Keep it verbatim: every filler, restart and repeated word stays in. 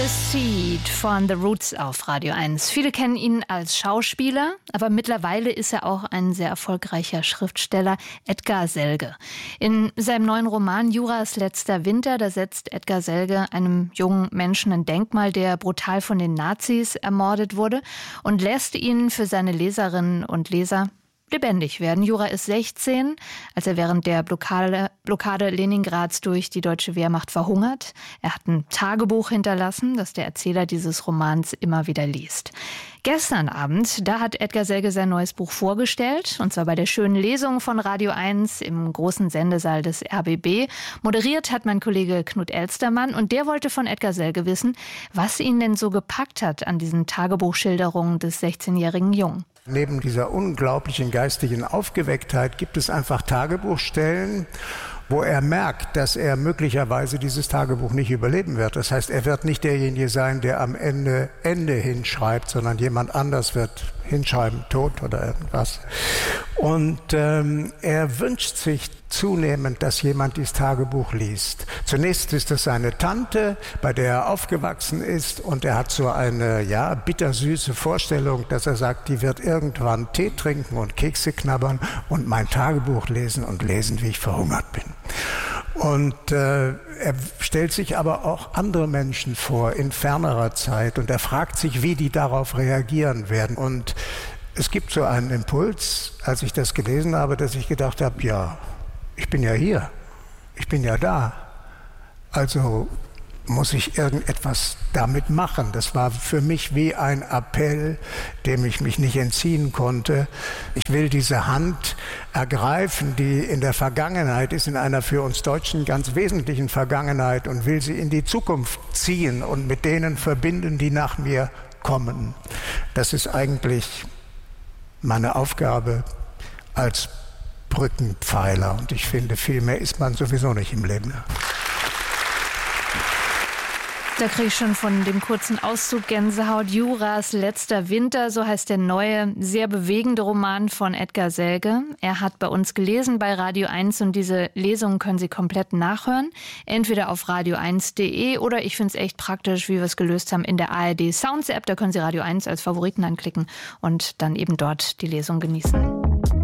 Seed von The Roots auf Radio eins. Viele kennen ihn als Schauspieler, aber mittlerweile ist er auch ein sehr erfolgreicher Schriftsteller, Edgar Selge. In seinem neuen Roman Juras letzter Winter, da setzt Edgar Selge einem jungen Menschen ein Denkmal, der brutal von den Nazis ermordet wurde, und lässt ihn für seine Leserinnen und Leser lebendig werden. Jura ist sechzehn, als er während der Blockade, Blockade Leningrads durch die deutsche Wehrmacht verhungert. Er hat ein Tagebuch hinterlassen, das der Erzähler dieses Romans immer wieder liest. Gestern Abend, da hat Edgar Selge sein neues Buch vorgestellt, und zwar bei der schönen Lesung von Radio eins im großen Sendesaal des R B B. Moderiert hat mein Kollege Knut Elstermann, und der wollte von Edgar Selge wissen, was ihn denn so gepackt hat an diesen Tagebuchschilderungen des sechzehnjährigen Jungen. Neben dieser unglaublichen geistigen Aufgewecktheit gibt es einfach Tagebuchstellen, wo er merkt, dass er möglicherweise dieses Tagebuch nicht überleben wird. Das heißt, er wird nicht derjenige sein, der am Ende Ende hinschreibt, sondern jemand anders wird hinschreiben, Tod oder irgendwas. Und ähm, er wünscht sich zunehmend, dass jemand dieses Tagebuch liest. Zunächst ist es seine Tante, bei der er aufgewachsen ist, und er hat so eine ja bittersüße Vorstellung, dass er sagt, die wird irgendwann Tee trinken und Kekse knabbern und mein Tagebuch lesen und lesen, wie ich verhungert bin. Und äh, er stellt sich aber auch andere Menschen vor in fernerer Zeit, und er fragt sich, wie die darauf reagieren werden. Und es gibt so einen Impuls, als ich das gelesen habe, dass ich gedacht habe, ja, ich bin ja hier, ich bin ja da, also muss ich irgendetwas damit machen. Das war für mich wie ein Appell, dem ich mich nicht entziehen konnte. Ich will diese Hand ergreifen, die in der Vergangenheit ist, in einer für uns Deutschen ganz wesentlichen Vergangenheit, und will sie in die Zukunft ziehen und mit denen verbinden, die nach mir kommen. Das ist eigentlich meine Aufgabe als Brückenpfeiler, und ich finde, viel mehr ist man sowieso nicht im Leben. Da kriege ich schon von dem kurzen Auszug Gänsehaut. Juras letzter Winter, so heißt der neue, sehr bewegende Roman von Edgar Selge. Er hat bei uns gelesen bei Radio eins, und diese Lesungen können Sie komplett nachhören. Entweder auf radio eins punkt de oder, ich finde es echt praktisch, wie wir es gelöst haben, in der A R D Sounds App. Da können Sie Radio eins als Favoriten anklicken und dann eben dort die Lesung genießen.